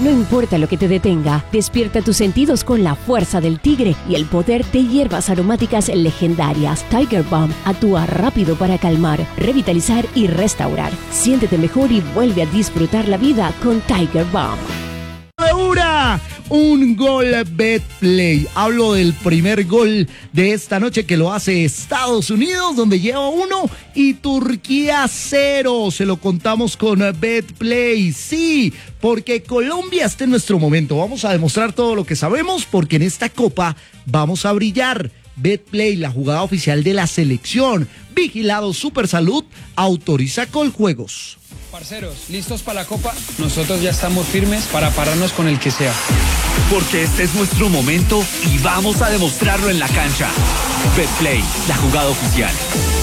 No importa lo que te detenga, despierta tus sentidos con la fuerza del tigre y el poder de hierbas aromáticas legendarias. Tiger Balm actúa rápido para calmar, revitalizar y restaurar. Siéntete mejor y vuelve a disfrutar la vida con Tiger Balm. Ahora, un gol Betplay. Hablo del primer gol de esta noche que lo hace Estados Unidos, donde lleva 1 y Turquía 0. Se lo contamos con Betplay. Sí, porque Colombia está en nuestro momento. Vamos a demostrar todo lo que sabemos, porque en esta copa vamos a brillar. Betplay, la jugada oficial de la selección. Vigilado Supersalud, autoriza Coljuegos. Parceros, ¿listos para la Copa? Nosotros ya estamos firmes para pararnos con el que sea. Porque este es nuestro momento y vamos a demostrarlo en la cancha. Betplay, la jugada oficial.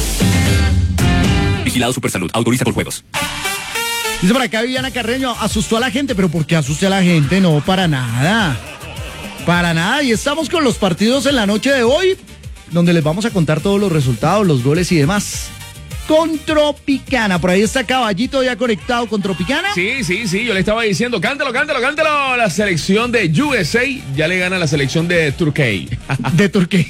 Vigilado Supersalud, autoriza Coljuegos. Dice por acá Viviana Carreño, asustó a la gente, pero ¿por qué asusté a la gente? No, para nada. Para nada. Y estamos con los partidos en la noche de hoy, donde les vamos a contar todos los resultados, los goles y demás. Con Tropicana, por ahí está Caballito ya conectado con Tropicana. Sí, yo le estaba diciendo, cántalo, la selección de USA ya le gana a la selección de Turquía. De Turquía.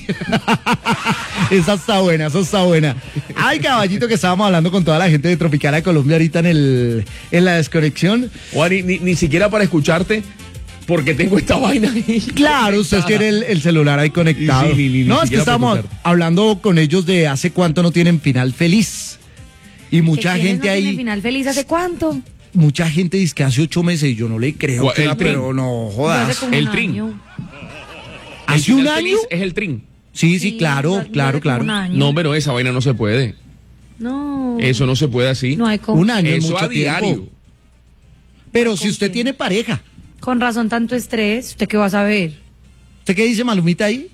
Esa está buena. Ay, Caballito, que estábamos hablando con toda la gente de Tropicana de Colombia ahorita en la desconexión. Juan, ni siquiera para escucharte, porque tengo esta vaina ahí. Claro, ustedes tienen el celular ahí conectado. Sí, no, es que estábamos hablando con ellos de hace cuánto no tienen final feliz. Y mucha gente no ahí. ¿Tiene final feliz hace cuánto? Mucha gente dice que hace 8 meses y yo no le creo. Pero no jodas. El trin. ¿Hace un año? Es el trin. Sí, claro. No, pero esa vaina no se puede. No. Eso no se puede así. No hay como. Un año es Eso mucho a diario. tiempo. Pero si usted tiene pareja. Con razón tanto estrés, ¿usted qué va a saber? ¿Usted qué dice, Malumita, ahí?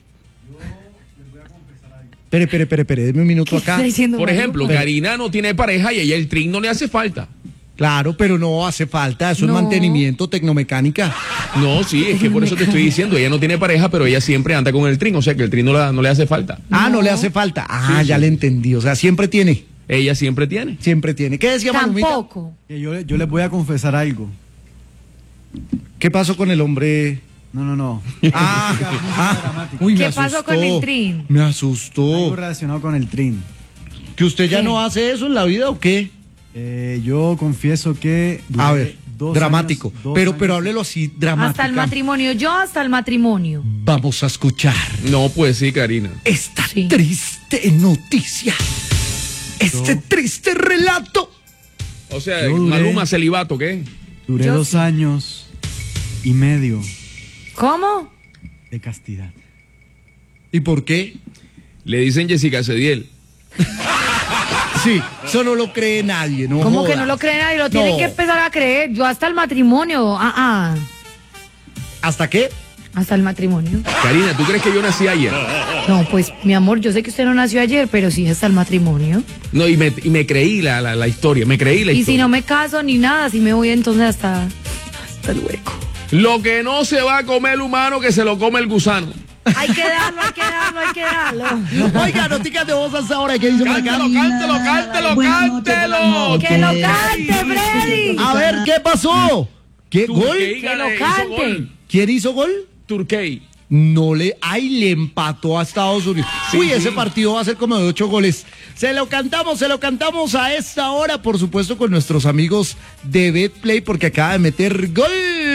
Espere, deme un minuto acá. Por ejemplo, Karina no tiene pareja y a ella el trin no le hace falta. Claro, pero no hace falta, eso es mantenimiento, tecnomecánica. No, sí, es que por eso te estoy diciendo, ella no tiene pareja, pero ella siempre anda con el trin, o sea que el trin no le hace falta. No le hace falta. Sí. Ya le entendí, o sea, siempre tiene. Ella siempre tiene. ¿Qué decía Malumita? Tampoco. Yo les voy a confesar algo. ¿Qué pasó con el hombre? No. Uy, ¿Qué pasó con el trin? Me asustó. Algo relacionado con el trin. ¿Que usted ya no hace eso en la vida o qué? Yo confieso que... A ver, dramático. Pero háblelo así, dramático. Hasta el matrimonio. Vamos a escuchar. No, pues sí, Karina. Esta triste noticia. Este triste relato. O sea, Maluma celibato, ¿qué? Duré 2 años y medio. ¿Cómo? De castidad. ¿Y por qué? Le dicen Jessica Cediel. Sí, eso no lo cree nadie, ¿no? ¿Cómo jodas. que no lo cree nadie? Lo tienen que empezar a creer. Yo hasta el matrimonio. ¿Hasta qué? Hasta el matrimonio. Karina, ¿tú crees que yo nací ayer? No, pues, mi amor, yo sé que usted no nació ayer, pero sí hasta el matrimonio. No, y me creí la historia, Y si no me caso ni nada, si me voy entonces hasta luego. Lo que no se va a comer el humano, que se lo come el gusano. Hay que darlo. Oiga, noticias de voz hasta ahora. ¿Qué dice por acá? Cántelo. Que lo cante, Freddy. A ver, ¿qué pasó? ¿Qué Turquía gol? Que lo cante. ¿Quién hizo gol? Turquía. Le empató a Estados Unidos. Sí, Uy, ese partido va a ser como de 8 goles. Se lo cantamos a esta hora, por supuesto, con nuestros amigos de Betplay, porque acaba de meter gol.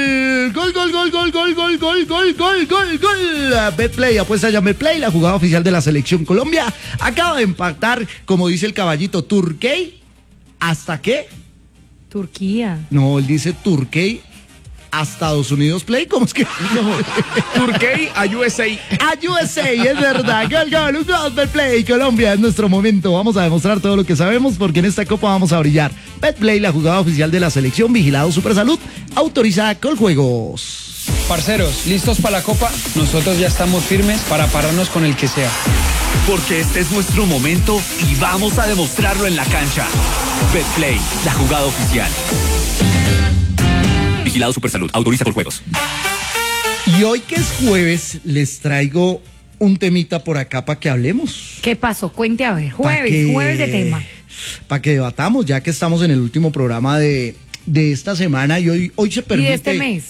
Betplay, apuesta ya Betplay, la jugada oficial de la selección Colombia. Acaba de empatar, como dice el caballito, Turquía. ¿Hasta qué? Turquía. No, él dice Turquía. A Estados Unidos Play, ¿cómo es que? Turquía a USA. A USA, es verdad. Gol, Play, Colombia, es nuestro momento. Vamos a demostrar todo lo que sabemos porque en esta copa vamos a brillar. Betplay, la jugada oficial de la selección, vigilado Supersalud, autoriza Coljuegos. Parceros, ¿listos para la Copa? Nosotros ya estamos firmes para pararnos con el que sea. Porque este es nuestro momento y vamos a demostrarlo en la cancha. Betplay, la jugada oficial. Vigilado Supersalud, autoriza Coljuegos. Y hoy que es jueves, les traigo un temita por acá para que hablemos. ¿Qué pasó? Cuente a ver. Jueves de tema. Para que debatamos, ya que estamos en el último programa de esta semana y hoy se permite... Y de este mes.